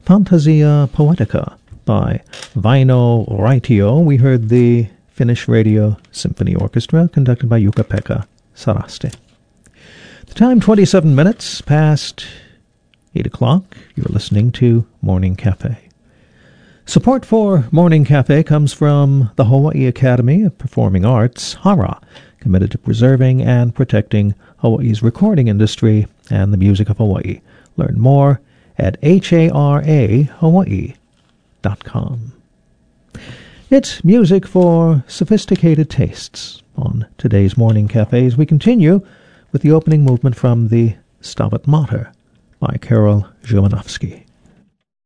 Fantasia Poetica by Vaino Raitio. We heard the Finnish Radio Symphony Orchestra conducted by Jukka-Pekka Sarasti. The time 27 minutes past 8 o'clock. You're listening to Morning Cafe. Support for Morning Cafe comes from the Hawaii Academy of Performing Arts, HARA, committed to preserving and protecting Hawaii's recording industry and the music of Hawaii. Learn more at harahawaii.com. It's music for sophisticated tastes. On today's Morning Cafes, we continue with the opening movement from the Stabat Mater by Karol Szymanowski.